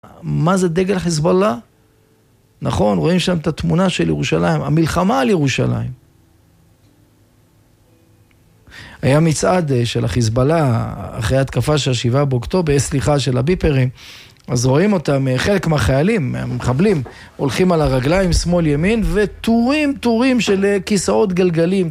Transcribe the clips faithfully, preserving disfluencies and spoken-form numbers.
מה זה דגל חיזבאללה? נכון, רואים שם את התמונה של ירושלים, המלחמה על ירושלים. היה מצעד של החיזבאללה, אחרי התקפה של שבעה באוקטובר, סליחה, של הביפרים, אז רואים אותם, חלק מהחיילים, המחבלים, הולכים על הרגליים, שמאל ימין, וטורים, טורים של כיסאות גלגלים,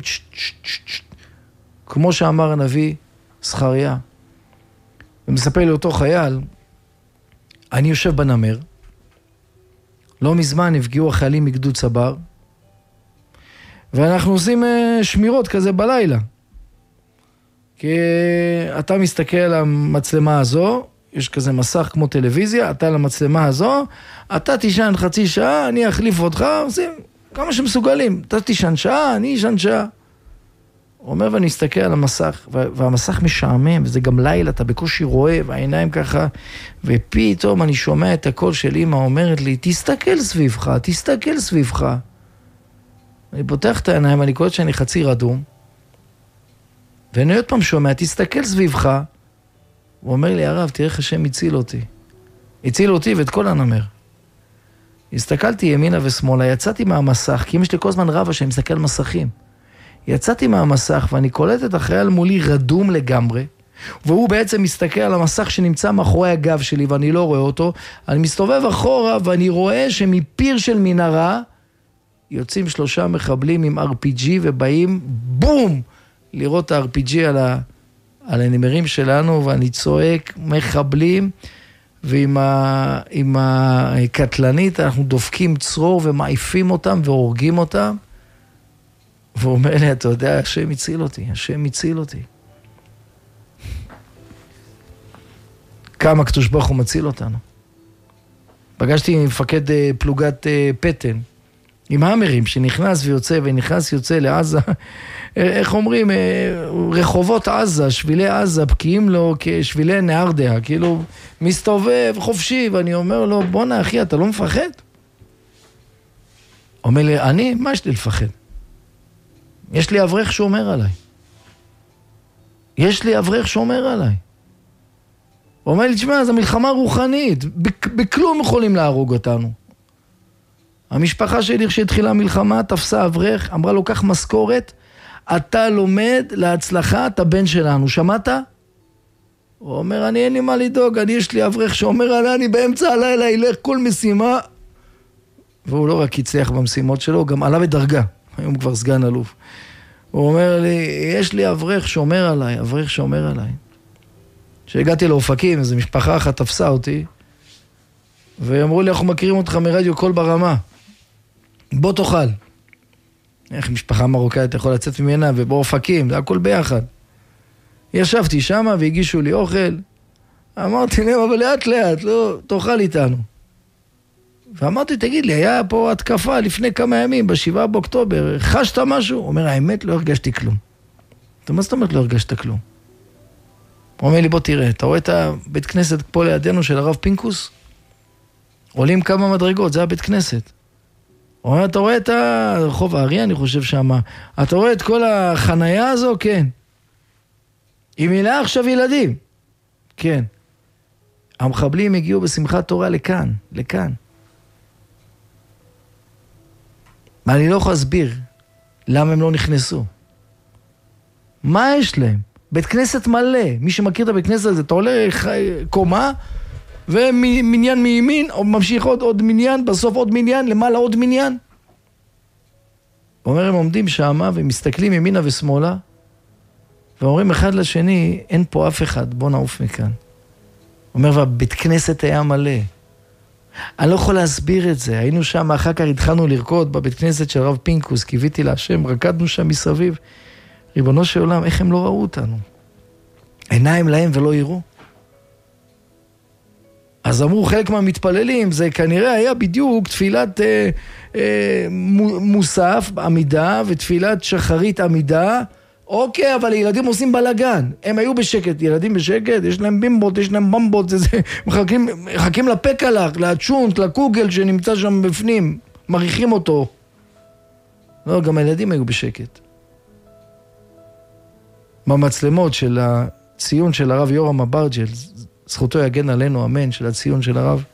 כמו שאמר הנביא זכריה. ומספר לי אותו חייל, אני יושב בנמר, לא מזמן נפגעו החיילים מגדוד צבר, ואנחנו עושים שמירות כזה בלילה. כי אתה מסתכל על המצלמה הזו, יש כזה מסך כמו טלוויזיה, אתה על המצלמה הזו, אתה תישן חצי שעה, אני אחליף אותך, עושים כמה שמסוגלים. אתה תישן שעה, אני תישן שעה. הוא אומר ואני אסתכל על המסך, והמסך משעמם, וזה גם לילה, אתה בקושי רואה, והעיניים ככה, ופתאום אני שומע את הקול של אמא אומרת לי, תסתכל סביבך, תסתכל סביבך. אני פותח את העיניים, אני קוראת שאני חצי רדום, ואני עוד פעם שומע, תסתכל סביבך. הוא אומר לי, הרב, תראה איך השם הציל אותי. הציל אותי ואת כל הנמר. הסתכלתי ימינה ושמאלה, יצאתי מהמסך, כי יש לי כל הזמן רבה שאני מסתכל על מסכים. יצאתי מהמסך ואני קולט את החייל מולי רדום לגמרי, והוא בעצם מסתכל על המסך שנמצא מאחורי הגב שלי ואני לא רואה אותו. אני מסתובב אחורה ואני רואה שמפיר של מנהרה יוצאים שלושה מחבלים עם אר פי ג'י ובאים בום לראות את ה-אר פי ג'י על, ה... על הנמרים שלנו, ואני צועק מחבלים, ועם ה... עם הקטלנית אנחנו דופקים צרור ומעיפים אותם והורגים אותם. והוא אומר לי, אתה יודע, השם הציל אותי, השם הציל אותי. כמה קדוש ברוך הוא מציל אותנו. פגשתי עם מפקד פלוגת פטן, עם האמרים שנכנס ויוצא ונכנס ויוצא לעזה, איך אומרים, רחובות עזה, שבילי עזה, פקיעים לו כשבילי נהרדיה, כאילו מסתובב חופשי, ואני אומר לו, בוא אחי, אתה לא מפחד? אומר לי, אני, מה יש לי לפחד? יש לי אברך שומר עליי. יש לי אברך שומר עליי. הוא אומר לי, תשמע, זו מלחמה רוחנית, בכלום יכולים להרוג אותנו. המשפחה שלי, כשהתחילה המלחמה, תפסה אברך, אמרה לו, כך משכורת, אתה לומד להצלחה את הבן שלנו, שמעת? הוא אומר, אני אין לי מה לדאוג, אני יש לי אברך שאומר עליי, אני באמצע הלילה ילך כל משימה, והוא לא רק הצליח במשימות שלו, הוא גם עלה בדרגה, היום כבר סגן אלוף. הוא אומר לי, יש לי אברך שאומר עליי, אברך שאומר עליי. כשהגעתי לאופקים, איזו משפחה אחת תפסה אותי, ואמרו לי, אנחנו מכירים אותך מרדיו קול ברמה, בוא תאכל. איך משפחה מרוקאית יכול לצאת ממנה, ובאופקים, זה הכל ביחד. ישבתי שם והגישו לי אוכל, אמרתי להם, אבל לאט לאט, לא, תאכל איתנו. ואמרתי, תגיד לי, היה פה התקפה לפני כמה ימים, בשבעה באוקטובר, חשת משהו? הוא אומר, האמת, לא הרגשתי כלום. אתה מה זאת אומרת לא הרגשת כלום? הוא אומר לי, בוא תראה, אתה רואה את הבית כנסת פה לידינו של הרב פינקוס? עולים כמה מדרגות, זה הבית כנסת. הוא אומר, אתה רואה את הרחוב האריה, אני חושב שמה, אתה רואה את כל החנייה הזו? כן. היא מילאה עכשיו ילדים? כן. המחבלים הגיעו בשמחת תורה לכאן, לכאן. ואני לא יכול להסביר למה הם לא נכנסו. מה יש להם? בית כנסת מלא. מי שמכיר את הבית כנסת הזה, אתה עולה קומה, ומניין מימין, או ממשיך עוד, עוד מניין, בסוף עוד מניין, למעלה עוד מניין. הוא אומר, הם עומדים שם, ומסתכלים ימינה ושמאלה, ואומרים אחד לשני, אין פה אף אחד, בוא נעוף מכאן. הוא אומר, והבית כנסת היה מלא. אני לא יכול להסביר את זה. היינו שם, אחר כך התחלנו לרקוד בבית כנסת של רב פינקוס, קיוויתי להשם, רקדנו שם מסביב. ריבונו של עולם, איך הם לא ראו אותנו? עיניים להם ולא יראו. אז אמרו, חלק מהמתפללים, זה כנראה היה בדיוק תפילת אה, אה, מוסף, עמידה, ותפילת שחרית עמידה. אוקיי, אבל הילדים עושים בלגן. הם היו בשקט, ילדים בשקט, יש להם בימבות, יש להם במבות, זה, זה, מחכים, מחכים לפקלח, לצ'ונט, לקוגל שנמצא שם בפנים, מריחים אותו. לא, גם הילדים היו בשקט. במצלמות של הציון של הרב יורם אברג'ל, זכותו יגן עלינו, אמן, של הציון של הרב,